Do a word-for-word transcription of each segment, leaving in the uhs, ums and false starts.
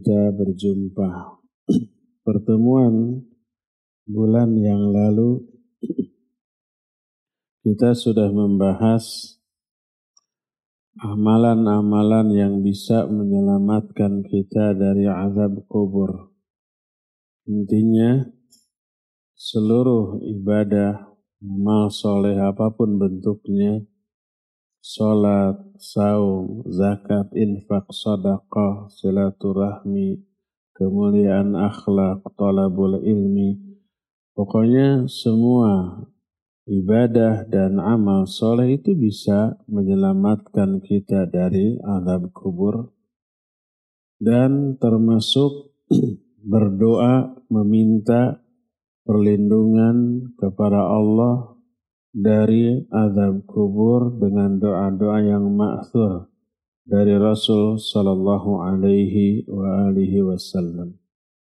kita berjumpa. Pertemuan bulan yang lalu kita sudah membahas amalan-amalan yang bisa menyelamatkan kita dari azab kubur. Intinya seluruh ibadah, amal soleh apapun bentuknya, salat, saum, zakat, infak, sedekah, silaturahmi, kemuliaan akhlak, thalabul ilmi, pokoknya semua ibadah dan amal soleh itu bisa menyelamatkan kita dari azab kubur, dan termasuk berdoa meminta perlindungan kepada Allah dari azab kubur dengan doa-doa yang ma'thur dari Rasul sallallahu alaihi wa alihi wasallam.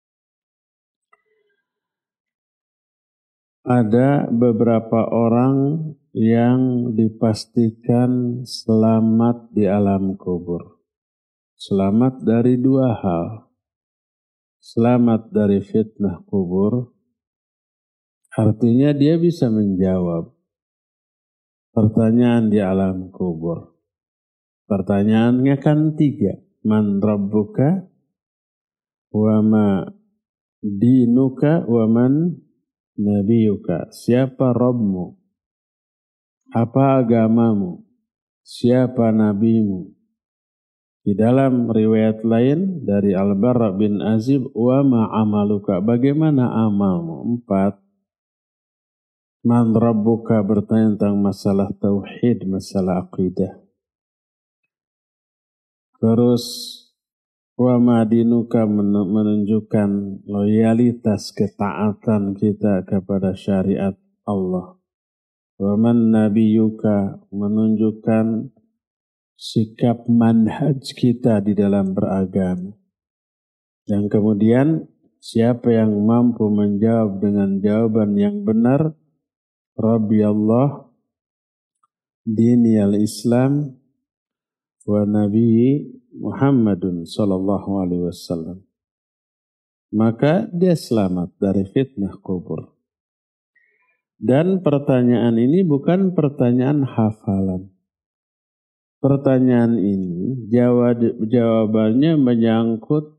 Ada beberapa orang yang dipastikan selamat di alam kubur. Selamat dari dua hal. Selamat dari fitnah kubur, artinya dia bisa menjawab pertanyaan di alam kubur. Pertanyaannya kan tiga. Man rabbuka, wa ma dinuka, wa man nabiyuka. Siapa Rabbmu? Apa agamamu? Siapa nabimu? Di dalam riwayat lain dari Al-Bara bin Azib, wa ma amaluka. Bagaimana amalmu? Empat. Man rabbuka bertanya tentang masalah tauhid, masalah akidah. Terus wa ma dinuka menunjukkan loyalitas ketaatan kita kepada syariat Allah. Wa man nabiyuka menunjukkan sikap manhaj kita di dalam beragama. Dan kemudian siapa yang mampu menjawab dengan jawaban yang benar, Rabbi Allah, dini al-Islam, wa Nabi Muhammadun sallallahu alaihi wasallam, maka dia selamat dari fitnah kubur. Dan pertanyaan ini bukan pertanyaan hafalan. Pertanyaan ini jawab, jawabannya menyangkut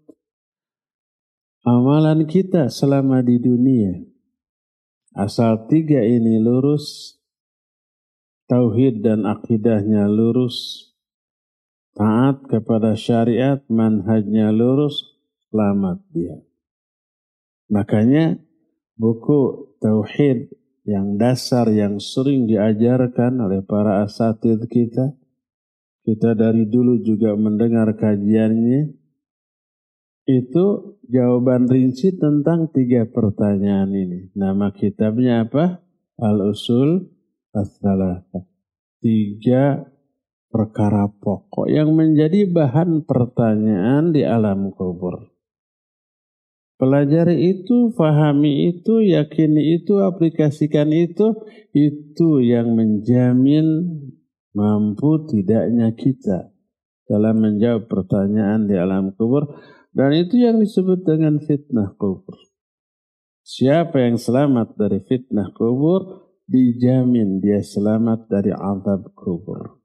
amalan kita selama di dunia. Asal tiga ini lurus, tauhid dan akidahnya lurus, taat kepada syariat, manhajnya lurus, selamat dia. Makanya buku tauhid yang dasar yang sering diajarkan oleh para asatidz kita, kita dari dulu juga mendengar kajiannya, itu jawaban rinci tentang tiga pertanyaan ini. Nama kitabnya apa? Al-Usul Ats-Tsalatsah. Tiga perkara pokok yang menjadi bahan pertanyaan di alam kubur. Pelajari itu, fahami itu, yakini itu, aplikasikan itu, itu yang menjamin mampu tidaknya kita dalam menjawab pertanyaan di alam kubur. Dan itu yang disebut dengan fitnah kubur. Siapa yang selamat dari fitnah kubur, dijamin dia selamat dari azab kubur.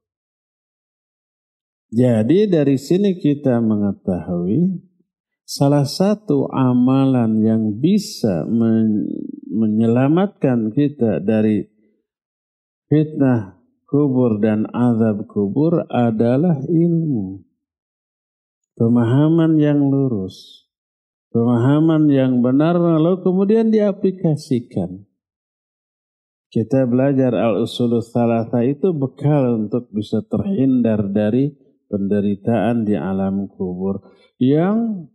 Jadi dari sini kita mengetahui salah satu amalan yang bisa men- menyelamatkan kita dari fitnah kubur dan azab kubur adalah ilmu. Pemahaman yang lurus, pemahaman yang benar, lalu kemudian diaplikasikan. Kita belajar al-usulul tsalatsa itu bekal untuk bisa terhindar dari penderitaan di alam kubur. Yang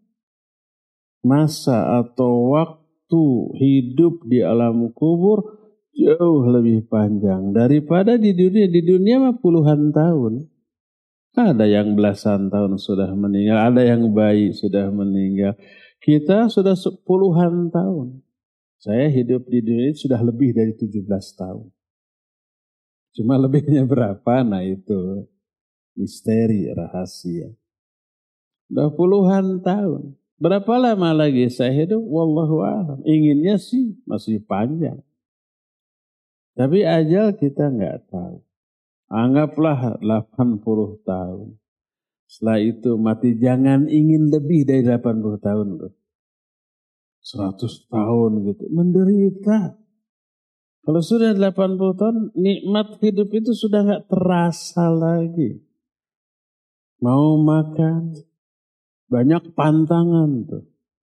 masa atau waktu hidup di alam kubur jauh lebih panjang daripada di dunia. Di dunia mah puluhan tahun. Ada yang belasan tahun sudah meninggal, ada yang bayi sudah meninggal. Kita sudah puluhan tahun. Saya hidup di dunia ini sudah lebih dari tujuh belas tahun. Cuma lebihnya berapa? Nah itu misteri, rahasia. Sudah puluhan tahun. Berapa lama lagi saya hidup? Wallahu a'lam. Inginnya sih masih panjang. Tapi ajal kita nggak tahu. Anggaplah delapan puluh tahun. Setelah itu mati, jangan ingin lebih dari delapan puluh tahun loh. seratus tahun gitu. Menderita. Kalau sudah delapan puluh tahun, nikmat hidup itu sudah nggak terasa lagi. Mau makan, banyak pantangan tuh.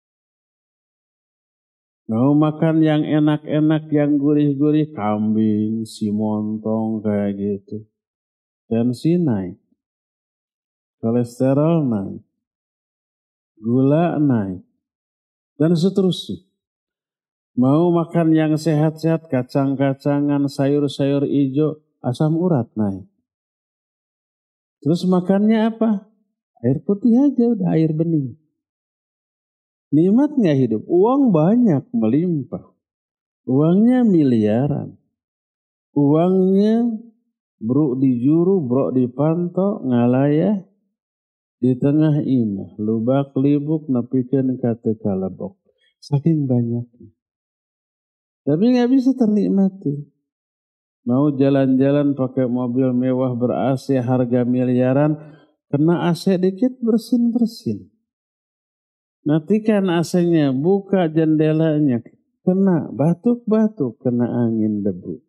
Mau makan yang enak-enak, yang gurih-gurih, kambing, simontong kayak gitu. Tensi naik, kolesterol naik, gula naik, dan seterusnya. Mau makan yang sehat-sehat, kacang-kacangan, sayur-sayur hijau, asam urat naik. Terus makannya apa? Air putih aja, udah air bening. Nikmat nggak hidup? Uang banyak, melimpah. Uangnya miliaran. Uangnya bruk di juru, brok di panto, ngalayah di tengah imah. Lubak libuk nepikeun kate kalebok. Saking banyaknya. Tapi nggak bisa ternikmati. Mau jalan-jalan pakai mobil mewah ber-A C harga miliaran, kena A C dikit bersin-bersin. Matikan A C-nya, buka jendelanya, kena batuk-batuk, kena angin debu.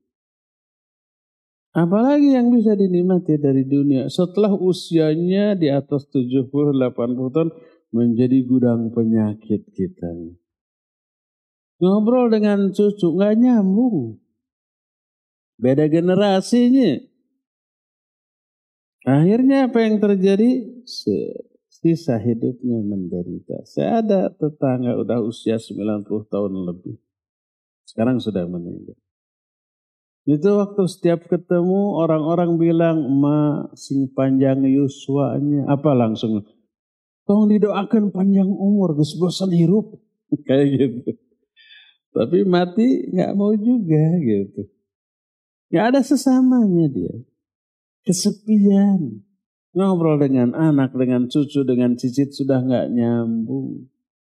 Apalagi yang bisa dinikmati dari dunia setelah usianya di atas tujuh puluh delapan puluh tahun menjadi gudang penyakit kita. Ngobrol dengan cucu nggak nyambung. Beda generasinya. Akhirnya apa yang terjadi? Sisa hidupnya menderita. Saya ada tetangga udah usia sembilan puluh tahun lebih. Sekarang sudah meninggal. Itu waktu setiap ketemu orang-orang bilang, "Ma, sing panjang yuswanya." Apa langsung? Tolong didoakan panjang umur, geus bosan hirup. Kayak gitu. Tapi mati nggak mau juga gitu. Nggak ada sesamanya dia. Kesepian. Ngobrol dengan anak, dengan cucu, dengan cicit sudah nggak nyambung.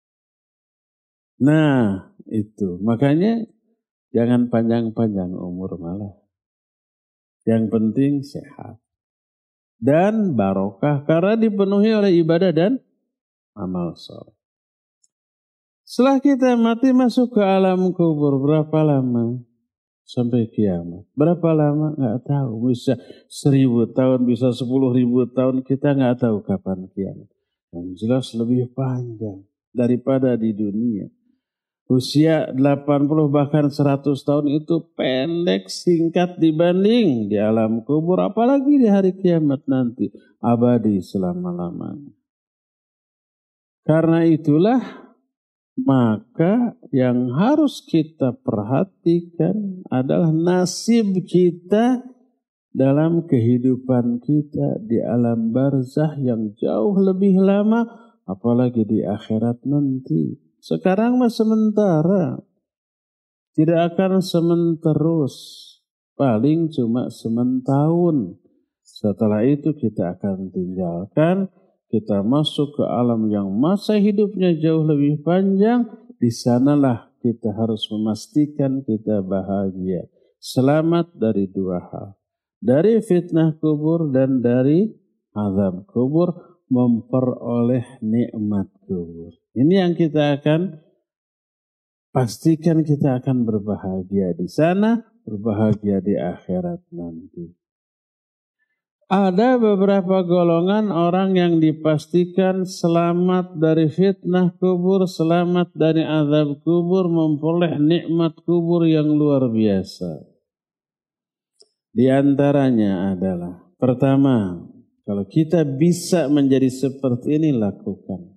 Nah itu. Makanya jangan panjang-panjang umur malah. Yang penting sehat. Dan barokah karena dipenuhi oleh ibadah dan amal soleh. Setelah kita mati masuk ke alam kubur berapa lama? Sampai kiamat. Berapa lama? Nggak tahu. Bisa seribu tahun, bisa sepuluh ribu tahun. Kita nggak tahu kapan kiamat. Yang jelas lebih panjang daripada di dunia. Usia delapan puluh bahkan seratus tahun itu pendek, singkat dibanding di alam kubur. Apalagi di hari kiamat nanti. Abadi selama-lamanya. Karena itulah maka yang harus kita perhatikan adalah nasib kita dalam kehidupan kita di alam barzah yang jauh lebih lama, apalagi di akhirat nanti. Sekarang mah sementara, tidak akan sementerus, paling cuma sementahun. Setelah itu kita akan tinggalkan. Kita masuk ke alam yang masa hidupnya jauh lebih panjang. Di sanalah kita harus memastikan kita bahagia. Selamat dari dua hal. Dari fitnah kubur dan dari azab kubur. Memperoleh nikmat kubur. Ini yang kita akan pastikan kita akan berbahagia di sana. Berbahagia di akhirat nanti. Ada beberapa golongan orang yang dipastikan selamat dari fitnah kubur, selamat dari azab kubur, memperoleh nikmat kubur yang luar biasa. Di antaranya adalah, pertama, kalau kita bisa menjadi seperti ini, lakukan.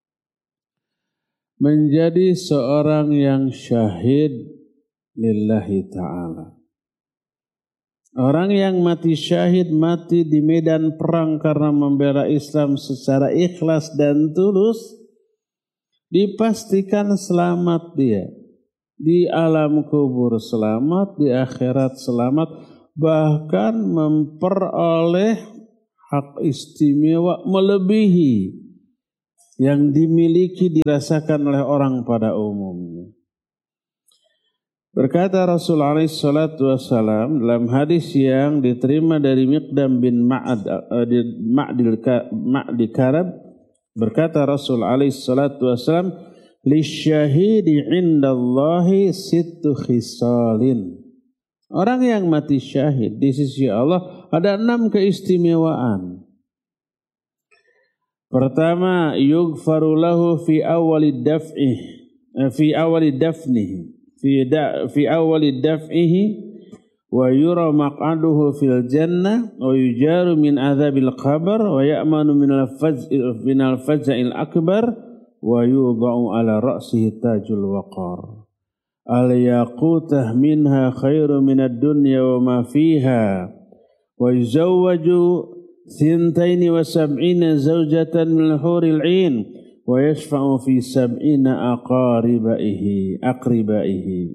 Menjadi seorang yang syahid lillahi ta'ala. Orang yang mati syahid, mati di medan perang karena membela Islam secara ikhlas dan tulus, dipastikan selamat dia. Di alam kubur selamat, di akhirat selamat, bahkan memperoleh hak istimewa melebihi yang dimiliki dirasakan oleh orang pada umumnya. Berkata Rasul alaihi salatu wassalam dalam hadis yang diterima dari Miqdam bin Ma'ad Ma'dil Ma'di Karab, berkata Rasul alaihi salatu wassalam, lisyahidi indallahi sittu khisalin. Orang yang mati syahid di sisi Allah ada enam keistimewaan. Pertama, yughfaru lahu fi awwali daf'ih fi awwali dafnihi fi da, fi awwali daf'ihi wa yura maq'aduhu fil jannah wa yujaru min adzabil qabr wa ya'manu min al-faz'i min al-faz'il akbar wa yudha'u ala ra'sihi tajul waqar al-yaqutah minha khairu min ad-dunya wa ma fiha wa yuzawwaju thintaini wa sab'ina zawjatan min al-huril 'ain wa yashfa'u fi sab'ina aqribaihi aqribaihi.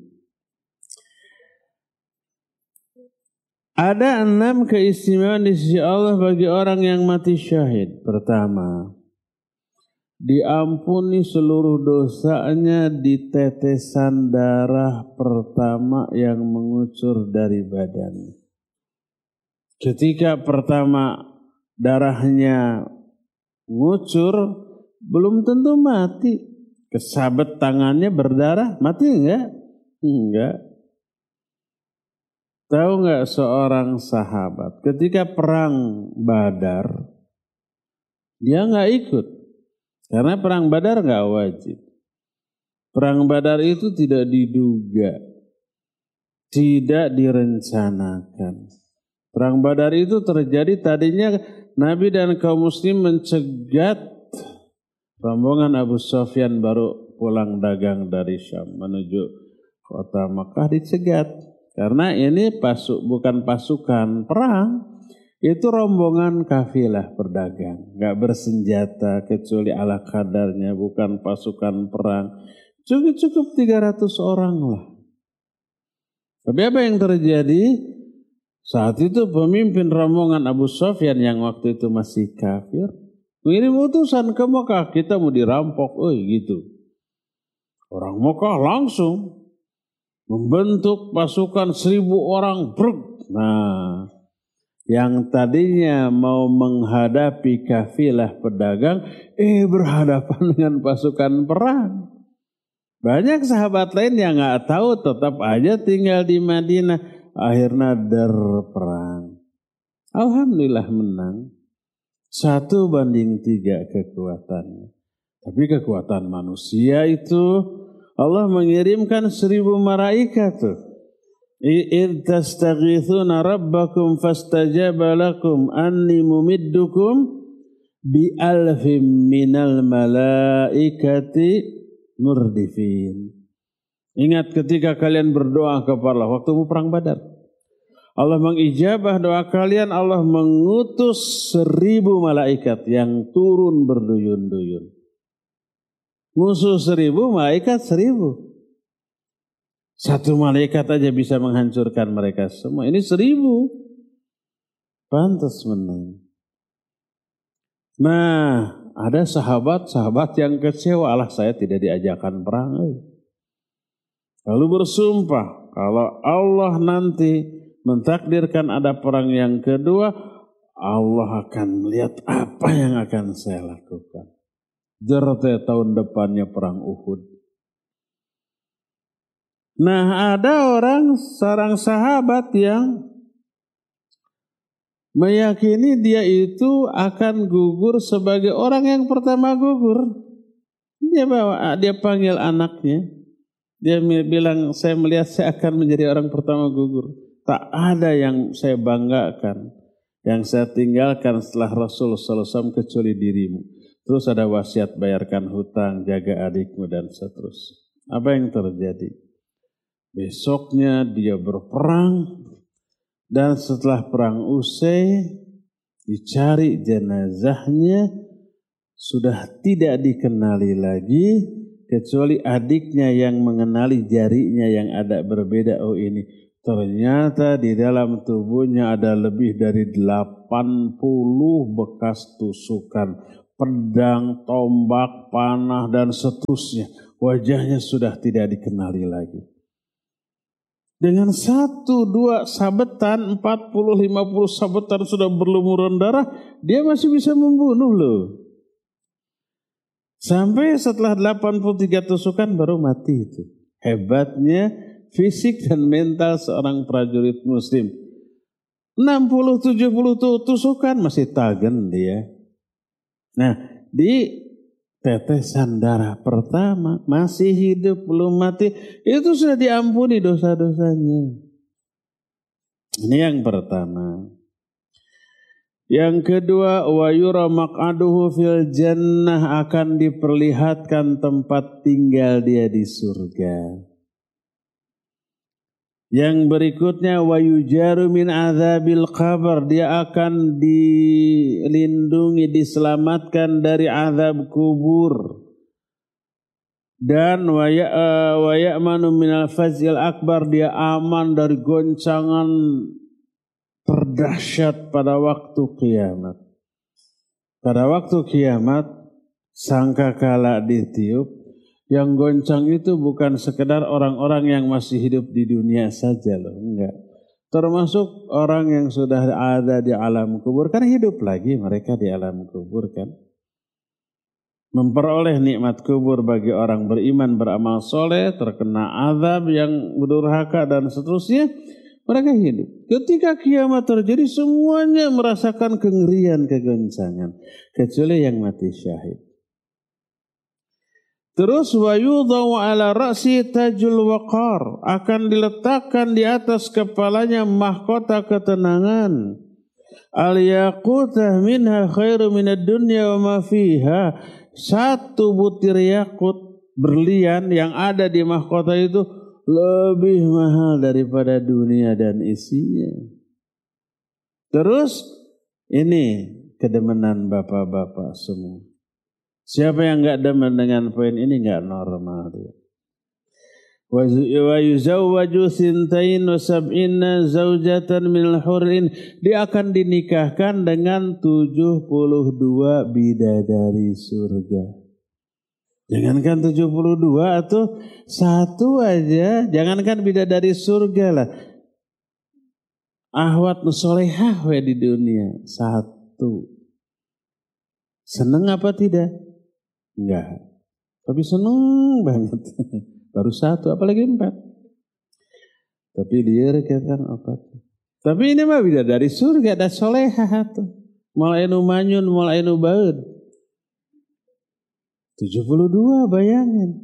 Ada enam keistimewaan di sisi Allah bagi orang yang mati syahid. Pertama, diampuni seluruh dosanya di tetesan darah pertama yang mengucur dari badannya. Ketika pertama darahnya ngucur, belum tentu mati. Kesabet tangannya berdarah, mati enggak? Enggak. Tahu enggak seorang sahabat ketika perang Badar, dia enggak ikut. Karena perang Badar enggak wajib. Perang Badar itu tidak diduga, tidak direncanakan. Perang Badar itu terjadi tadinya Nabi dan kaum muslim mencegat rombongan Abu Sufyan baru pulang dagang dari Syam menuju kota Makkah, dicegat. Karena ini pasuk, bukan pasukan perang, itu rombongan kafilah berdagang. Gak bersenjata kecuali ala kadarnya, bukan pasukan perang. Cukup-cukup tiga ratus orang lah. Tapi apa yang terjadi? Saat itu pemimpin rombongan Abu Sufyan yang waktu itu masih kafir mengirim utusan ke Mekah, kita mau dirampok, oh gitu. Orang Mekah langsung membentuk pasukan seribu orang. Bruk. Nah, yang tadinya mau menghadapi kafilah pedagang, eh berhadapan dengan pasukan perang. Banyak sahabat lain yang nggak tahu, tetap aja tinggal di Madinah. Akhirnya berperang. Alhamdulillah menang. Satu banding tiga kekuatannya. Tapi kekuatan manusia itu Allah mengirimkan seribu malaikat tuh. Id tastaghithuna rabbakum fastajaba lakum anni mumiddukum bi alfim minal malaikati murdifin. Ingat ketika kalian berdoa kepada Allah waktu perang Badar. Allah mengijabah doa kalian, Allah mengutus seribu malaikat yang turun berduyun-duyun. Musuh seribu, malaikat seribu. Satu malaikat aja bisa menghancurkan mereka semua. Ini seribu. Pantas menang. Nah, ada sahabat-sahabat yang kecewa, Allah saya tidak diajakan perang. Lalu bersumpah, kalau Allah nanti mentakdirkan ada perang yang kedua, Allah akan melihat apa yang akan saya lakukan. Jerte tahun depannya perang Uhud. Nah, ada orang, seorang sahabat yang meyakini dia itu akan gugur sebagai orang yang pertama gugur. Dia bawa, dia panggil anaknya. Dia bilang, saya melihat saya akan menjadi orang pertama gugur. Tak ada yang saya banggakan, yang saya tinggalkan setelah Rasulullah sallallahu alaihi wasallam kecuali dirimu. Terus ada wasiat, bayarkan hutang, jaga adikmu dan seterusnya. Apa yang terjadi? Besoknya dia berperang dan setelah perang usai dicari jenazahnya, sudah tidak dikenali lagi kecuali adiknya yang mengenali jarinya yang ada berbeda. Oh ini. Ternyata di dalam tubuhnya ada lebih dari delapan puluh bekas tusukan pedang, tombak, panah, dan seterusnya. Wajahnya sudah tidak dikenali lagi. Dengan satu, dua sabetan, empat puluh, lima puluh sabetan sudah berlumuran darah, dia masih bisa membunuh loh. Sampai setelah delapan puluh tiga tusukan baru mati itu. Hebatnya fisik dan mental seorang prajurit muslim. enam puluh, tujuh puluh tusukan masih tagen dia. Nah, di tetesan darah pertama masih hidup belum mati, itu sudah diampuni dosa-dosanya. Ini yang pertama. Yang kedua, wa yura maq'aduhu fil jannah, akan diperlihatkan tempat tinggal dia di surga. Yang berikutnya, wa yujaru min adzabil qabr, dia akan dilindungi, diselamatkan dari azab kubur. Dan wa ya'manu minal fazil akbar, dia aman dari goncangan terdahsyat pada waktu kiamat. Pada waktu kiamat, sangkakala ditiup, yang goncang itu bukan sekedar orang-orang yang masih hidup di dunia saja loh, enggak. Termasuk orang yang sudah ada di alam kubur, kan hidup lagi mereka di alam kubur kan. Memperoleh nikmat kubur bagi orang beriman, beramal soleh, terkena azab yang berdurhaka dan seterusnya, mereka hidup. Ketika kiamat terjadi, semuanya merasakan kengerian, kegoncangan, kecuali yang mati syahid. Terus wa yudhaw ala ra'si tajul waqar, akan diletakkan di atas kepalanya mahkota ketenangan. Al yaqutah minha khairu minad dunya wa ma fiha. Satu butir yakut berlian yang ada di mahkota itu lebih mahal daripada dunia dan isinya. Terus ini kedemenan bapak-bapak semua. Siapa yang enggak demen dengan poin ini enggak normal dia. Wa yuzawwaju sintain wa sab'ina zaujatan minal hurin, dia akan dinikahkan dengan tujuh puluh dua bidadari surga. Jangankan tujuh puluh dua atau satu aja, jangankan bidadari surga lah. Ahwat nusolehah we di dunia satu. Seneng apa tidak? Enggak. Tapi seneng banget. Baru satu, apalagi empat. Tapi dia katakan empat. Tapi ini mah beda dari surga, ada solehah tuh. Mulai nu manyun, mulai nu baud. tujuh puluh dua bayangin.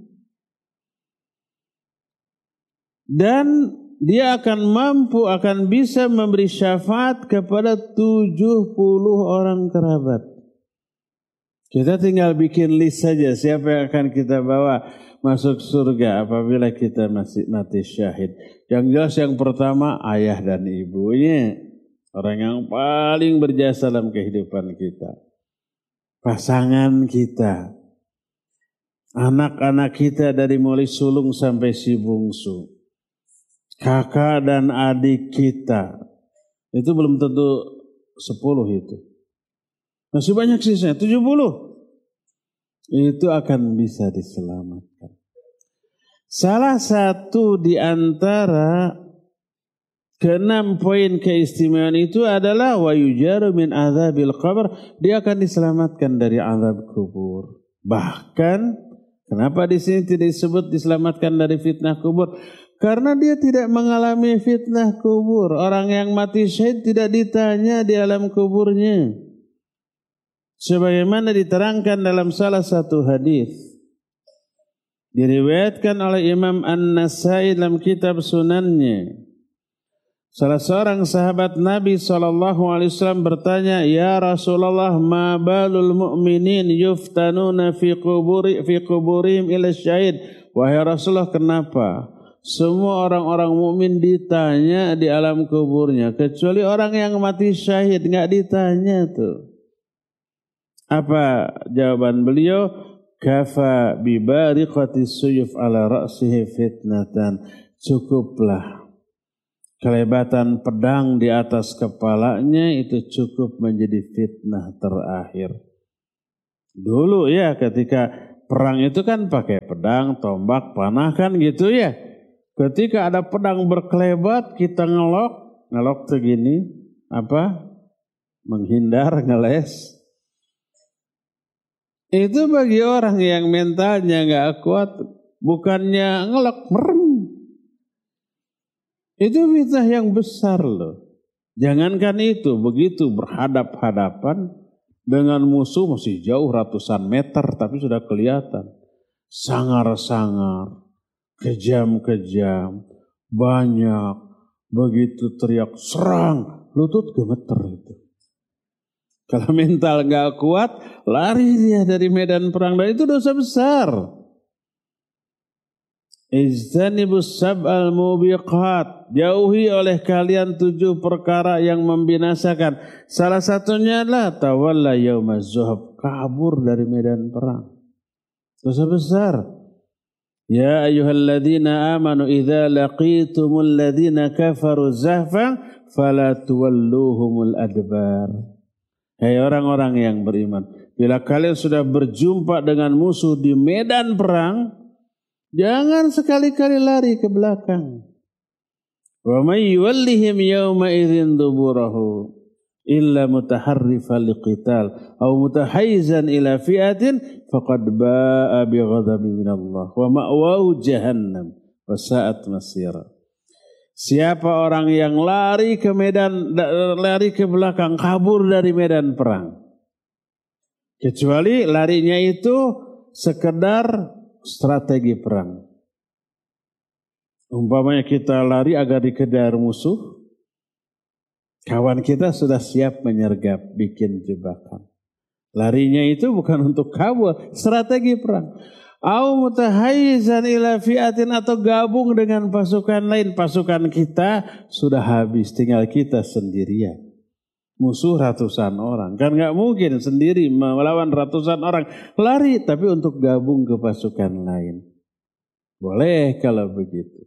Dan dia akan mampu, akan bisa memberi syafaat kepada tujuh puluh orang kerabat. Kita tinggal bikin list saja siapa yang akan kita bawa masuk surga apabila kita masih mati syahid. Yang jelas yang pertama ayah dan ibunya. Orang yang paling berjasa dalam kehidupan kita. Pasangan kita. Anak-anak kita dari mulai sulung sampai si bungsu. Kakak dan adik kita. Itu belum tentu sepuluh itu. Masih banyak sisanya, tujuh puluh. Itu akan bisa diselamatkan. Salah satu di antara keenam poin keistimewaan itu adalah wa yujaru min adzabil qabr, dia akan diselamatkan dari azab kubur. Bahkan kenapa di sini tidak disebut diselamatkan dari fitnah kubur? Karena dia tidak mengalami fitnah kubur. Orang yang mati syahid tidak ditanya di alam kuburnya. Sebagaimana diterangkan dalam salah satu hadis, diriwayatkan oleh Imam An-Nasai dalam kitab Sunannya. Salah seorang sahabat Nabi shallallahu alaihi wasallam bertanya, "Ya Rasulullah, ma balul mu'minin yuftanuna fi quburi fi quburihim ila syahid?" Wahai Rasulullah, kenapa semua orang-orang mukmin ditanya di alam kuburnya, kecuali orang yang mati syahid enggak ditanya tuh? Apa jawaban beliau? Kafa bi bariqati suyuf ala ra'sihi fitnatan. Cukuplah kelebatan pedang di atas kepalanya itu cukup menjadi fitnah terakhir. Dulu ya ketika perang itu kan pakai pedang, tombak, panah kan gitu ya. Ketika ada pedang berkelebat kita ngelok, ngelok segini apa? Menghindar, ngeles. Itu bagi orang yang mentalnya nggak kuat, bukannya ngelok, merem. Itu fitnah yang besar loh. Jangankan itu, begitu berhadap-hadapan dengan musuh masih jauh ratusan meter, tapi sudah kelihatan. Sangar-sangar, kejam-kejam, banyak. Begitu teriak serang, lutut gemeter itu. Kalau mental gak kuat, lari dia dari medan perang. Dan itu dosa besar. Ijtanibus sab'al mubiqat. Jauhi oleh kalian tujuh perkara yang membinasakan. Salah satunya adalah tawalla yaumaz zuhab. Kabur dari medan perang. Dosa besar. Ya ayyuhalladzina amanu idza laqitumul ladzina kafaru zahfan fala tuwalluhumul adbar. Hai orang-orang yang beriman, bila kalian sudah berjumpa dengan musuh di medan perang, jangan sekali-kali lari ke belakang. Wa may yuwallihim yawma idzin duburahu illa mutaharrifan liqital aw mutahayyizan ila fi'atin faqad ba'a bighadabin minallah wa ma'wahu jahannam wa sa'at masira. Siapa orang yang lari ke medan, lari ke belakang, kabur dari medan perang. Kecuali larinya itu sekedar strategi perang. Umpamanya kita lari agar dikejar musuh, kawan kita sudah siap menyergap, bikin jebakan. Larinya itu bukan untuk kabur, strategi perang. Au mutahayyizan ila fi'atin, atau gabung dengan pasukan lain. Pasukan kita sudah habis, tinggal kita sendirian. Musuh ratusan orang. Kan gak mungkin sendiri melawan ratusan orang. Lari tapi untuk gabung ke pasukan lain. Boleh kalau begitu.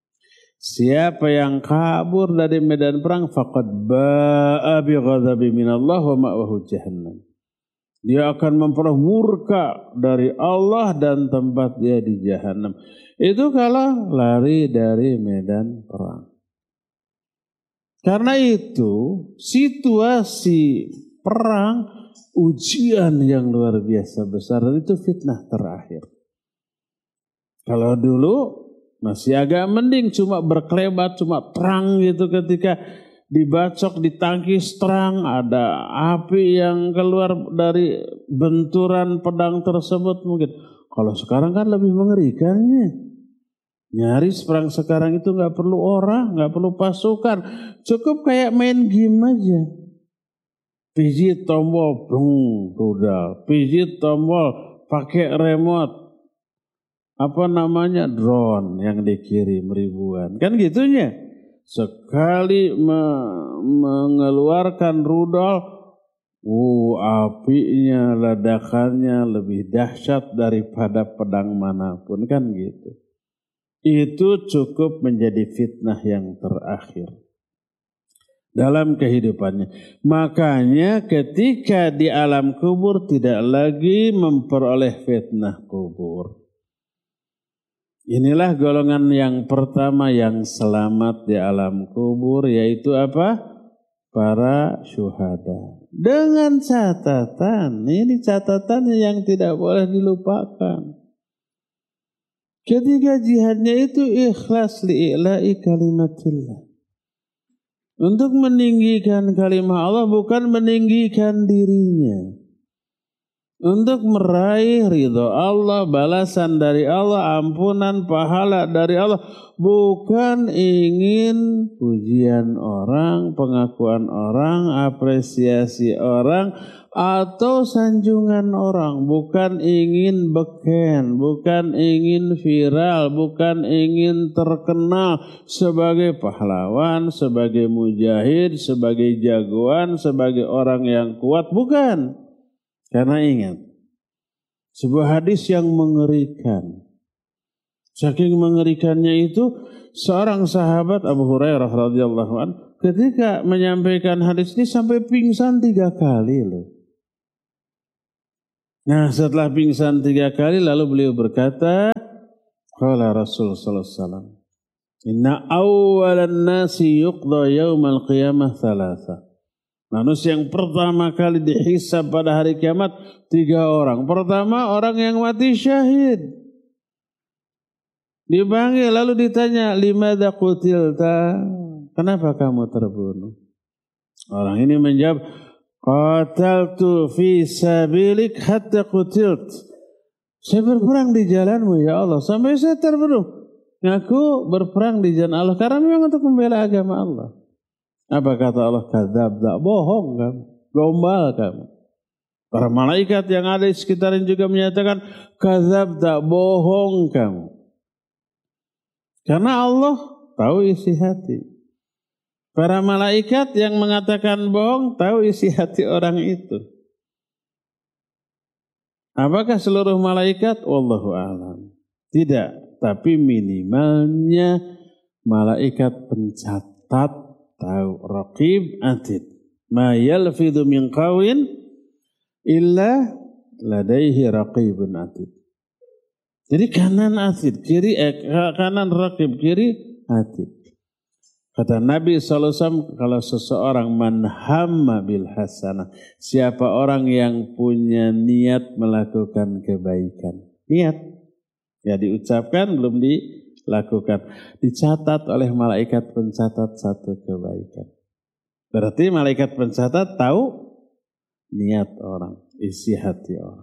Siapa yang kabur dari medan perang faqad ba'a bi ghadabi minallah wa ma'wahu jahannam. Dia akan memperoleh murka dari Allah dan tempat dia di jahanam. Itu kalau lari dari medan perang. Karena itu situasi perang ujian yang luar biasa besar, dan itu fitnah terakhir. Kalau dulu masih agak mending, cuma berkelebat, cuma terang gitu, ketika dibacok, ditangkis terang, ada api yang keluar dari benturan pedang tersebut mungkin. Kalau sekarang kan lebih mengerikannya. Nyaris perang sekarang itu gak perlu orang, gak perlu pasukan. Cukup kayak main game aja. Pijit tombol, brung, rudal. Pijit tombol, pakai remote. Apa namanya? Drone yang dikirim ribuan. Kan gitunya. Sekali me- mengeluarkan rudal, uh, apinya, ledakannya lebih dahsyat daripada pedang manapun, kan gitu. Itu cukup menjadi fitnah yang terakhir dalam kehidupannya. Makanya ketika di alam kubur tidak lagi memperoleh fitnah kubur. Inilah golongan yang pertama yang selamat di alam kubur, yaitu apa? Para syuhada. Dengan catatan, ini catatan yang tidak boleh dilupakan. Ketiga jihadnya itu ikhlas li'ila'i kalimatillah. Untuk meninggikan kalimat Allah, bukan meninggikan dirinya. Untuk meraih ridho Allah, balasan dari Allah, ampunan, pahala dari Allah. Bukan ingin pujian orang, pengakuan orang, apresiasi orang, atau sanjungan orang. Bukan ingin beken, bukan ingin viral, bukan ingin terkenal sebagai pahlawan, sebagai mujahid, sebagai jagoan, sebagai orang yang kuat. Bukan. Karena ingat, sebuah hadis yang mengerikan. Saking mengerikannya itu, seorang sahabat Abu Hurairah radhiyallahu anhu ketika menyampaikan hadis ini sampai pingsan tiga kali loh. Nah, setelah pingsan tiga kali lalu beliau berkata, qala Rasul sallallahu alaihi wasallam, inna awwalan nasi yuqda yaumal qiyamah thalatha. Manusia yang pertama kali dihisab pada hari kiamat tiga orang. Pertama, orang yang mati syahid. Dipanggil lalu ditanya, limadza qutilta? Kenapa kamu terbunuh? Orang ini menjawab, qataltu fi sabilik hatta qutilt. Saya berperang di jalanmu ya Allah sampai saya terbunuh. Ngaku berperang di jalan Allah karena memang untuk membela agama Allah. Apa kata Allah? Kadzabta, bohong kamu, gombal kamu. Para malaikat yang ada di sekitarnya juga menyatakan kadzabta, bohong kamu. Karena Allah tahu isi hati. Para malaikat yang mengatakan bohong tahu isi hati orang itu. Apakah seluruh malaikat? Wallahu a'lam. Tidak, tapi minimalnya malaikat pencatat tahu, raqib atid. Ma yalfidhu min qawlin illa ladaihi raqibun atid. Jadi kanan atid, kiri eh, kanan raqib, kiri atid. Kata Nabi sallallahu alaihi wasallam, kalau seseorang man hamma bil hasanah, siapa orang yang punya niat melakukan kebaikan. Niat, ya diucapkan belum dilakukan. Dicatat oleh malaikat pencatat satu kebaikan. Berarti malaikat pencatat tahu niat orang, isi hati orang.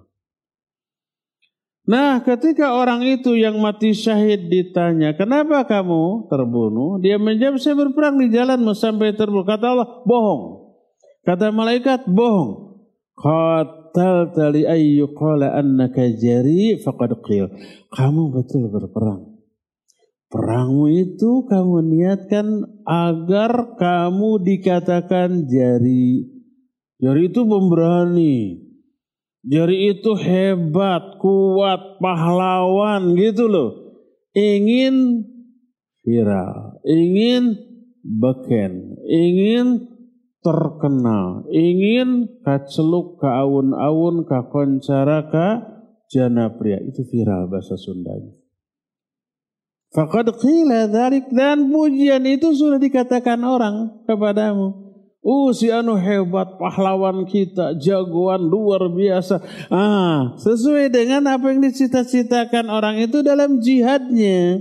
Nah, ketika orang itu yang mati syahid ditanya, kenapa kamu terbunuh? Dia menjawab, saya berperang di jalanmu sampai terbunuh. Kata Allah, bohong. Kata malaikat, bohong. Qatalta li ayyuqala annaka jari faqad qil. Kamu betul berperang. Perangmu itu kamu niatkan agar kamu dikatakan jari. Jari itu pemberani. Jari itu hebat, kuat, pahlawan gitu loh. Ingin viral, ingin beken, ingin terkenal, ingin kaceluk, ka awun-awun, ka koncara, ka janapria. Itu viral bahasa Sundanya. Faqad qila dzalik, dan pujian itu sudah dikatakan orang kepadamu. Oh, si anu hebat, pahlawan kita, jagoan luar biasa. Ah, sesuai dengan apa yang dicita-citakan orang itu dalam jihadnya.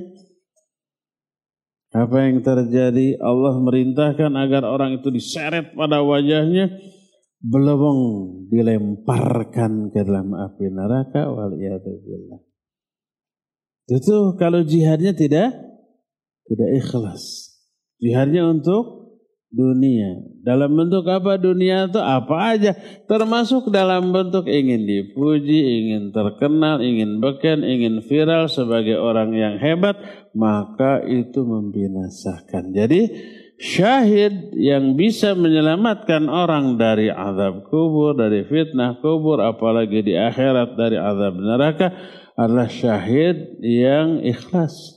Apa yang terjadi? Allah merintahkan agar orang itu diseret pada wajahnya, belebeng dilemparkan ke dalam api neraka. Waliyadzubillah. Itu kalau jihadnya tidak tidak ikhlas. Jihadnya untuk dunia. Dalam bentuk apa dunia itu? Apa aja. Termasuk dalam bentuk ingin dipuji, ingin terkenal, ingin beken, ingin viral sebagai orang yang hebat. Maka itu membinasakan. Jadi syahid yang bisa menyelamatkan orang dari azab kubur, dari fitnah kubur, apalagi di akhirat dari azab neraka, adalah syahid yang ikhlas.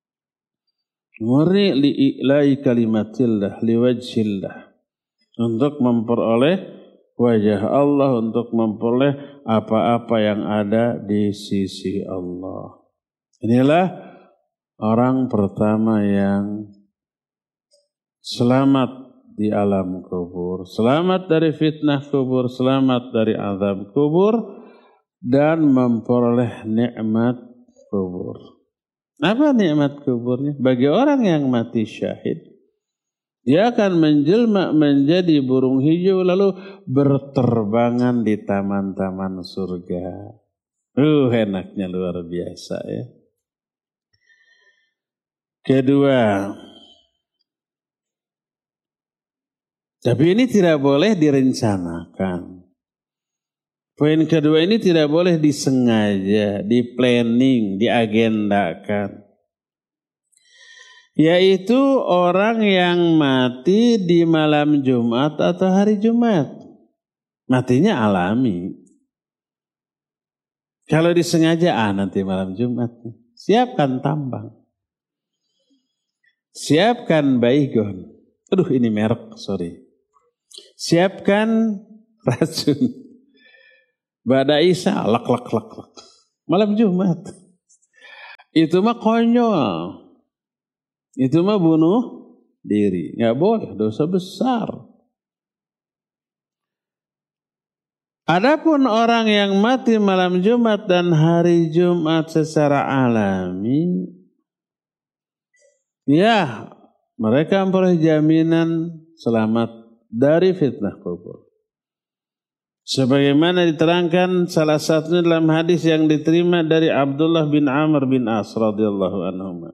Murni li'ilai kalimatillah, liwajhillah. Untuk memperoleh wajah Allah, untuk memperoleh apa-apa yang ada di sisi Allah. Inilah orang pertama yang selamat di alam kubur. Selamat dari fitnah kubur, selamat dari azab kubur, dan memperoleh nikmat kubur. Apa nikmat kuburnya? Bagi orang yang mati syahid, dia akan menjelma menjadi burung hijau lalu berterbangan di taman-taman surga. Uh, enaknya luar biasa ya. Kedua, tapi ini tidak boleh direncanakan. Poin kedua ini tidak boleh disengaja, di planning, diagendakan. Yaitu orang yang mati di malam Jumat atau hari Jumat. Matinya alami. Kalau disengaja, ah nanti malam Jumat. Siapkan tambang. Siapkan baygon. Aduh ini merek, sorry. Siapkan racun. Ba'da Isya lak lak lak lak. Malam Jumat. Itu mah konyol. Itu mah bunuh diri. Enggak boleh, dosa besar. Adapun orang yang mati malam Jumat dan hari Jumat secara alami, ya mereka memperoleh jaminan selamat dari fitnah kubur. Sebagaimana diterangkan salah satunya dalam hadis yang diterima dari Abdullah bin Amr bin As radhiyallahu anhu.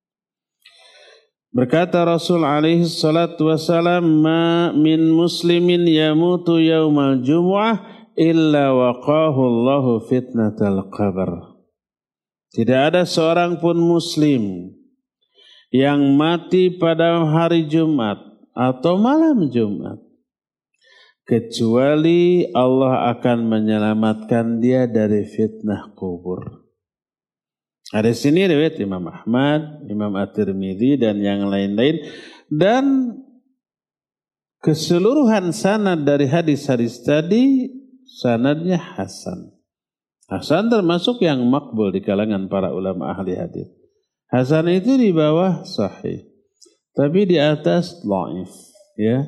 Berkata Rasul alaihi salatu wasalam, "Ma min muslimin yamutu yaumal jumu'ah illa waqahu Allahu fitnatal qabr." Tidak ada seorang pun muslim yang mati pada hari Jumat atau malam Jumat kecuali Allah akan menyelamatkan dia dari fitnah kubur. Ada sini riwayat Imam Ahmad, Imam At-Tirmidzi dan yang lain-lain, dan keseluruhan sanad dari hadis-hadis tadi sanadnya hasan. Hasan termasuk yang makbul di kalangan para ulama ahli hadis. Hasan itu di bawah sahih, tapi di atas dhaif, ya.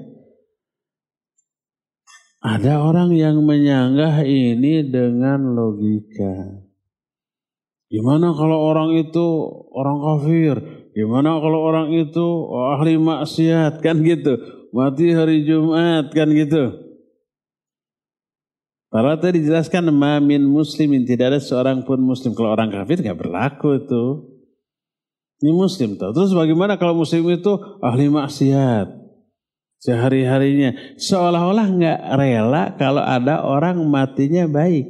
Ada orang yang menyanggah ini dengan logika. Gimana kalau orang itu orang kafir? Gimana kalau orang itu ahli maksiat? Kan gitu. Mati hari Jumat, kan gitu. Padahal tadi dijelaskan mamin muslimin, tidak ada seorang pun muslim. Kalau orang kafir gak berlaku itu. Ini muslim tahu. Terus bagaimana kalau muslim itu ahli maksiat sehari-harinya? Seolah-olah gak rela kalau ada orang matinya baik.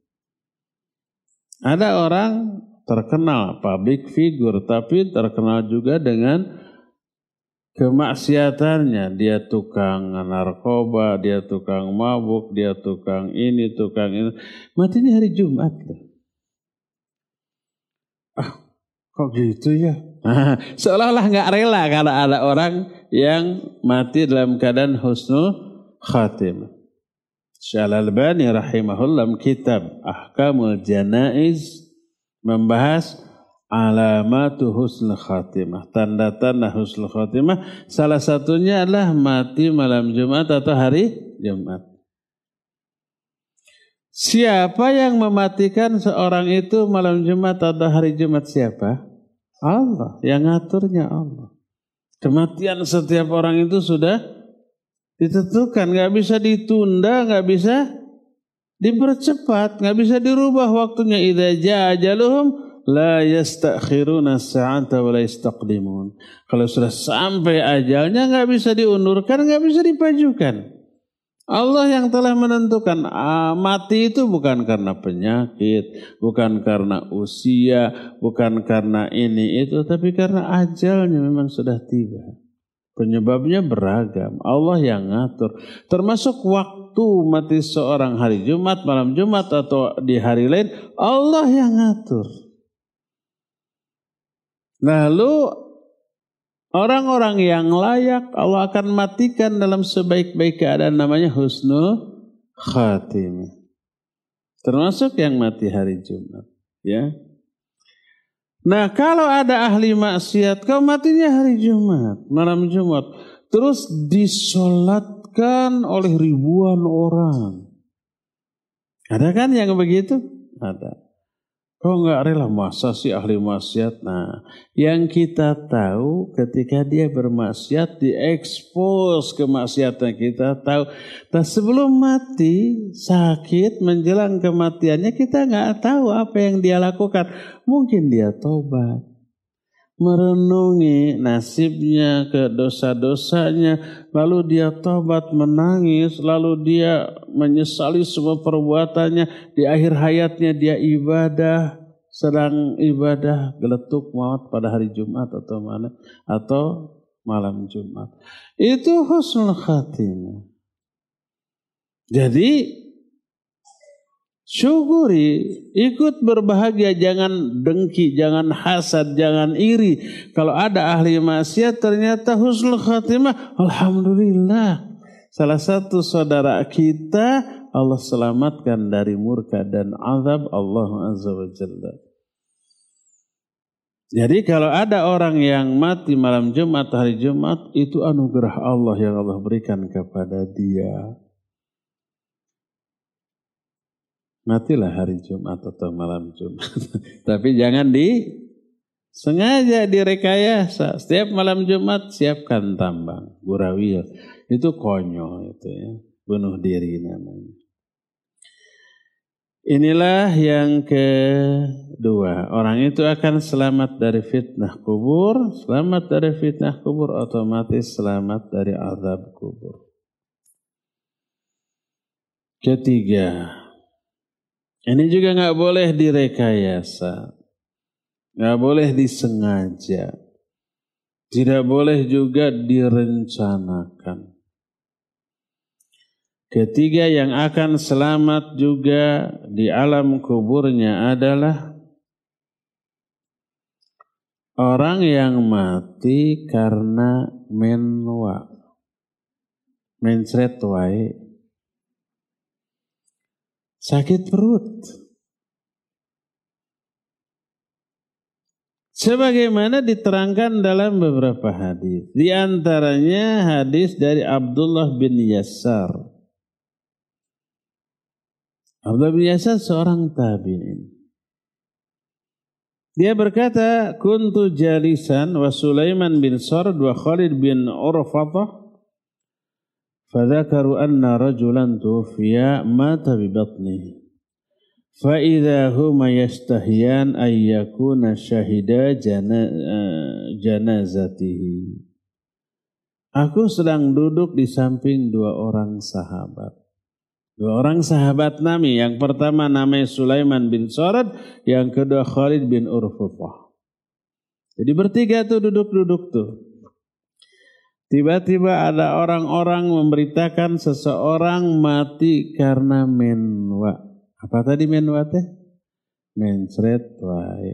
Ada orang terkenal public figure tapi terkenal juga dengan kemaksiatannya. Dia tukang narkoba, dia tukang mabuk, dia tukang ini, tukang ini. Matinya hari Jumat. Ah, kok gitu ya? Seolah-olah gak rela kalau ada orang yang mati dalam keadaan husnul khatimah. Syal-Albani rahimahullah kitab Ahkamul Janaiz membahas alamatu husnul khatimah, tanda-tanda husnul khatimah. Salah satunya adalah mati malam Jumat atau hari Jumat. Siapa yang mematikan seorang itu malam Jumat atau hari Jumat? Siapa? Allah, yang ngaturnya Allah. Kematian setiap orang itu sudah ditentukan, nggak bisa ditunda, nggak bisa dipercepat, nggak bisa dirubah waktunya. Idza jaa ajaluhum la yastakhiruna sa'ata wa la yastaqdimun. Kalau sudah sampai ajalnya nggak bisa diundurkan, nggak bisa dipajukan. Allah yang telah menentukan. Ah, mati itu bukan karena penyakit, bukan karena usia, bukan karena ini itu, tapi karena ajalnya memang sudah tiba. Penyebabnya beragam. Allah yang ngatur. Termasuk waktu mati seorang hari Jumat, malam Jumat atau di hari lain, Allah yang ngatur. Lalu orang-orang yang layak Allah akan matikan dalam sebaik-baik keadaan, namanya husnul khatimah. Termasuk yang mati hari Jumat, ya. Nah, kalau ada ahli maksiat, kau matinya hari Jumat, malam Jumat, terus disolatkan oleh ribuan orang. Ada kan yang begitu? Ada. Kau nggak rela, masa sih ahli maksiat? Nah, yang kita tahu ketika dia bermaksiat, diekspos kemaksiatan kita tahu. Nah, sebelum mati, sakit, menjelang kematiannya, kita nggak tahu apa yang dia lakukan. Mungkin dia tobat, merenungi nasibnya, ke dosa-dosanya, lalu dia tobat, menangis, lalu dia menyesali semua perbuatannya. Di akhir hayatnya dia ibadah, sedang ibadah geletuk maut pada hari Jumat atau mana atau malam Jumat. Itu husnul khatimah. Jadi syukuri, ikut berbahagia, jangan dengki, jangan hasad, jangan iri. Kalau ada ahli maksiat ternyata husnul khatimah, alhamdulillah. Salah satu saudara kita Allah selamatkan dari murka dan azab Allah Azza wa Jalla. Jadi kalau ada orang yang mati malam Jumat, hari Jumat, itu anugerah Allah yang Allah berikan kepada dia. Matilah hari Jumat atau malam Jumat. Tapi jangan di sengaja direkayasa. Setiap malam Jumat siapkan tambang, burawil. Itu konyol itu ya. Bunuh diri namanya. Inilah yang kedua. Orang itu akan selamat dari fitnah kubur. Selamat dari fitnah kubur otomatis selamat dari azab kubur. Ketiga. Ini juga gak boleh direkayasa. Gak boleh disengaja. Tidak boleh juga direncanakan. Ketiga yang akan selamat juga di alam kuburnya adalah orang yang mati karena menwa, mencret wae, sakit perut. Sebagaimana diterangkan dalam beberapa hadis. Di antaranya hadis dari Abdullah bin Yassar. Abdullah bin Yassar seorang tabi'in. Dia berkata, kuntu jalisan wa Sulaiman bin Sard wa Khalid bin Urfatah fadzakaru anna rajulan tufiya mata bi batnihi fa idza huma yastahyan ay yakuna syahida janazatihi. Aku sedang duduk di samping dua orang sahabat. Dua orang sahabat Nabi, yang pertama namanya Sulaiman bin Sard, yang kedua Khalid bin Urfatah. Jadi bertiga tuh duduk-duduk tuh. Tiba-tiba ada orang-orang memberitakan seseorang mati karena menwa. Apa tadi menwa teh? Mencret wae.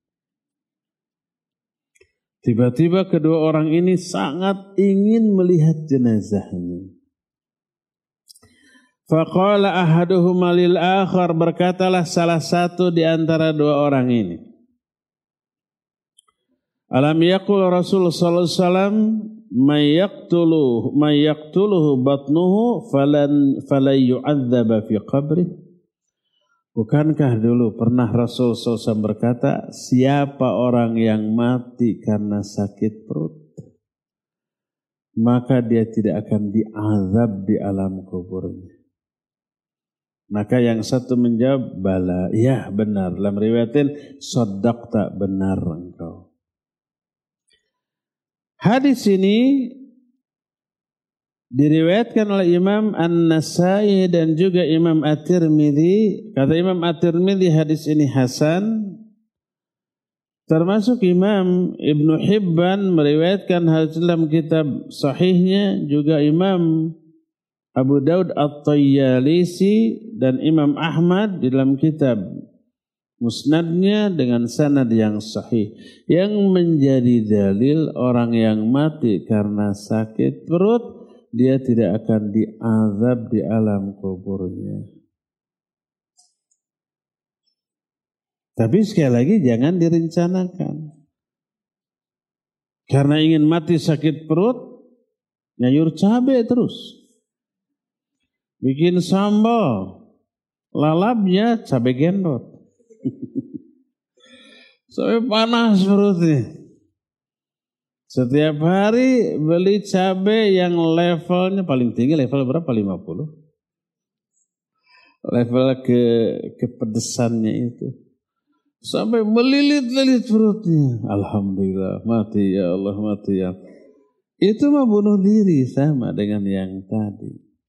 Tiba-tiba kedua orang ini sangat ingin melihat jenazahnya. Faqala ahaduhuma lil akhar, berkatalah salah satu di antara dua orang ini. Alam yaqul Rasul sallallahu alaihi wasallam may yaqtuluhu may yaqtuluhu batnuhu falan falan yu'adzaba fi qabrih. Bukankah dulu pernah Rasul sallallahu alaihi wasallam berkata, siapa orang yang mati karena sakit perut, maka dia tidak akan diazab di alam kuburnya. Maka yang satu menjawab, bala, ya benar. Dalam riwayatin, soddaqta, benar engkau. Hadis ini diriwayatkan oleh Imam An-Nasai dan juga Imam At-Tirmidzi. Kata Imam At-Tirmidzi hadis ini hasan. Termasuk Imam Ibnu Hibban meriwayatkan hadis dalam kitab sahihnya, juga Imam Abu Daud At-Tayyalisi dan Imam Ahmad di dalam kitab musnadnya dengan sanad yang sahih, yang menjadi dalil orang yang mati karena sakit perut dia tidak akan diazab di alam kuburnya. Tapi sekali lagi jangan direncanakan. Karena ingin mati sakit perut, nyayur cabai terus. Bikin sambal, lalapnya cabai gendot. Sampai panas perutnya. Setiap hari beli cabai yang levelnya paling tinggi, level berapa? lima puluh. Level ke kepedesannya itu. Sampai melilit-lilit perutnya. Alhamdulillah, mati ya Allah, mati ya. Itu mah bunuh diri sama dengan yang tadi.